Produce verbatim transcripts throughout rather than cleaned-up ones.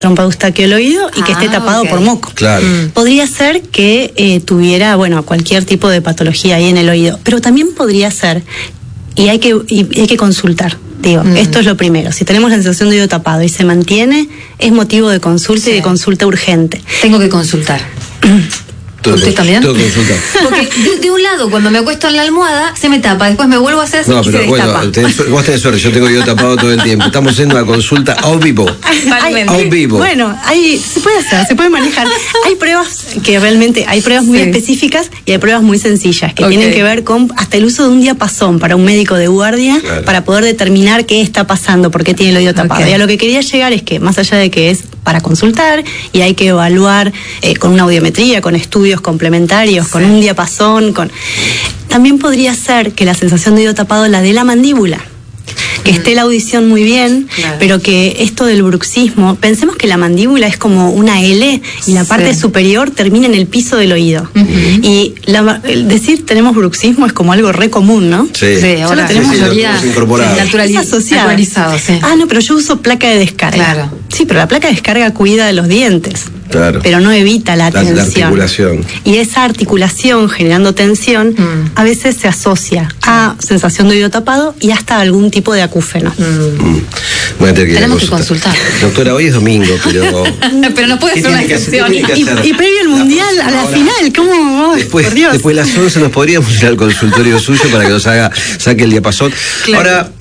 trompa de Eustaquio el oído y que ah, esté tapado okay. por moco. Claro. Mm. Podría ser que eh, tuviera, bueno, cualquier tipo de patología ahí en el oído, pero también podría ser, y hay que, y hay que consultar. Digo, mm. esto es lo primero. Si tenemos la sensación de oído tapado y se mantiene, es motivo de consulta sí. y de consulta urgente. Tengo que consultar. Todo, ¿Usted también? Todo consulta. Porque de, de un lado, cuando me acuesto en la almohada, se me tapa. Después me vuelvo a hacer así no, y pero se bueno, destapa. Tenés, vos tenés suerte, yo tengo oído tapado todo el tiempo. Estamos haciendo una consulta a vivo. A vivo. Bueno, hay, se puede hacer, se puede manejar. Hay pruebas que realmente, hay pruebas muy sí. específicas y hay pruebas muy sencillas que okay. tienen que ver con hasta el uso de un diapasón para un médico de guardia claro. para poder determinar qué está pasando, por qué tiene el oído tapado. Okay. Y a lo que quería llegar es que, más allá de que es para consultar y hay que evaluar eh, con una audiometría, con estudios complementarios, sí. con un diapasón, con también podría ser que la sensación de oído tapado la de la mandíbula, que mm. esté la audición muy bien, claro. pero que esto del bruxismo, pensemos que la mandíbula es como una L y la parte sí. superior termina en el piso del oído. Uh-huh. Y la, el decir tenemos bruxismo es como algo re común, ¿no? Sí, sí ahora sí, tenemos sí, mayoría naturalizado. Sí. Ah, no, pero yo uso placa de descarga. Claro. Sí, pero la placa de descarga cuida de los dientes. Claro. Pero no evita la, la tensión. La articulación. Y esa articulación generando tensión mm. a veces se asocia a sensación de oído tapado y hasta algún tipo de acúfeno. Mm. Mm. Voy a tener que Tenemos que consultar. Doctora, hoy es domingo, pero... pero no puede ser una excepción. Y, y previo al mundial, a la final, ¿cómo? Después, por Dios. después de las once nos podríamos ir al consultorio suyo para que nos haga, saque el diapasón. Claro. Ahora...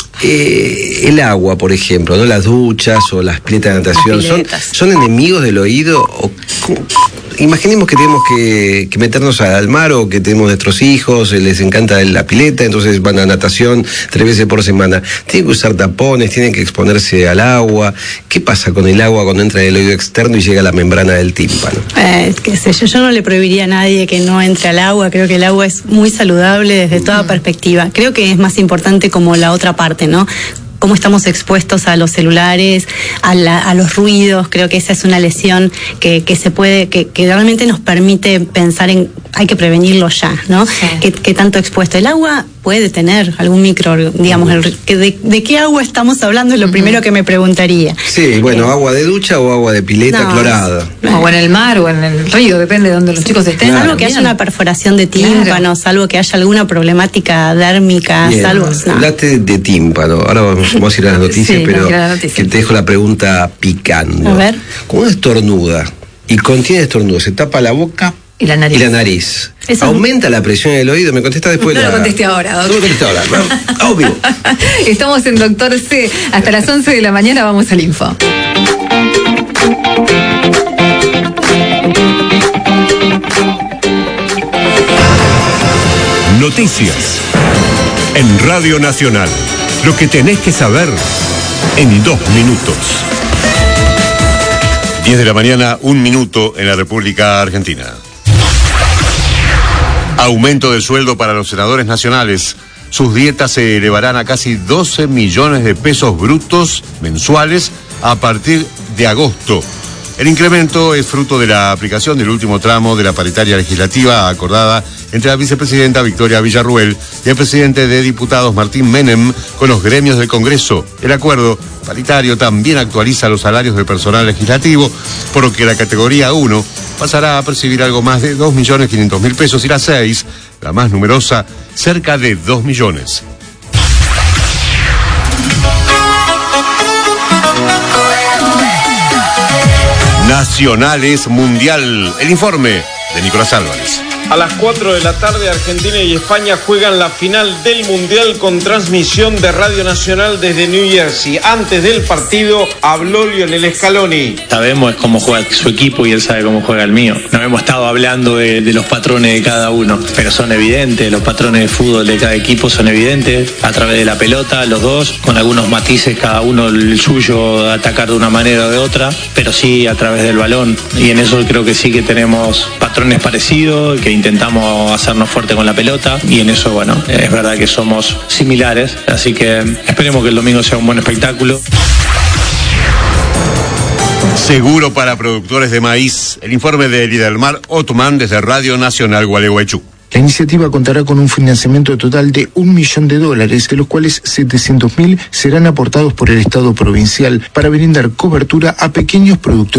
Eh, el agua, por ejemplo, ¿no? Las duchas o las piletas de natación, ¿son, ¿son enemigos del oído? O, imaginemos que tenemos que, que meternos al mar o que tenemos nuestros hijos, les encanta la pileta, entonces van a natación tres veces por semana. Tienen que usar tapones, tienen que exponerse al agua. ¿Qué pasa con el agua cuando entra en el oído externo y llega a la membrana del tímpano? Eh, qué sé yo, yo no le prohibiría a nadie que no entre al agua. Creo que el agua es muy saludable desde toda mm. perspectiva. Creo que es más importante como la otra parte, ¿no? Cómo estamos expuestos a los celulares, a, la, a los ruidos. Creo que esa es una lesión que, que se puede, que, que realmente nos permite pensar en, hay que prevenirlo ya, ¿no? Sí. ¿Qué, qué tanto expuesto? El agua puede tener algún micro, digamos, el, de, ¿de qué agua estamos hablando? Es lo uh-huh. primero que me preguntaría. Sí, bueno, eh, agua de ducha o agua de pileta no, clorada. No, o en el mar o en el río, depende de donde los chicos estén. Claro. Salvo que haya una perforación de tímpano, claro. salvo que haya alguna problemática dérmica, Bien. salvo... No. Hablaste de tímpano, ahora vamos, vamos a ir a las noticias, sí, pero la noticia. Que te dejo la pregunta picando. A ver. Como una estornuda y contiene estornudo, se tapa la boca y la nariz. Y la nariz. Eso ¿Aumenta es... la presión del oído? Me contesta después. No la... lo contesté ahora, doctor. No lo contesté ahora, ¿no? Obvio. Estamos en Doctor C. Hasta las once de la mañana vamos al info. Noticias en Radio Nacional. Lo que tenés que saber en dos minutos. diez de la mañana, un minuto en la República Argentina. Aumento del sueldo para los senadores nacionales. Sus dietas se elevarán a casi doce millones de pesos brutos mensuales a partir de agosto. El incremento es fruto de la aplicación del último tramo de la paritaria legislativa acordada entre la vicepresidenta Victoria Villarruel y el presidente de diputados Martín Menem con los gremios del Congreso. El acuerdo paritario también actualiza los salarios del personal legislativo, por lo que la categoría uno pasará a percibir algo más de dos millones quinientos mil pesos y la seis, la más numerosa, cerca de dos millones. Nacionales Mundial. El informe de Nicolás Álvarez. A las cuatro de la tarde, Argentina y España juegan la final del Mundial con transmisión de Radio Nacional desde New Jersey. Antes del partido habló Lionel Scaloni. Sabemos cómo juega su equipo y él sabe cómo juega el mío. No hemos estado hablando de, de los patrones de cada uno, pero son evidentes. Los patrones de fútbol de cada equipo son evidentes. A través de la pelota, los dos, con algunos matices, cada uno el suyo, atacar de una manera o de otra, pero sí a través del balón. Y en eso creo que sí que tenemos patrones parecidos, que intentamos hacernos fuerte con la pelota y en eso, bueno, es verdad que somos similares, así que esperemos que el domingo sea un buen espectáculo. Seguro para productores de maíz. El informe de Lidelmar Otman desde Radio Nacional Gualeguaychú. La iniciativa contará con un financiamiento total de un millón de dólares, de los cuales setecientos mil serán aportados por el Estado provincial para brindar cobertura a pequeños productores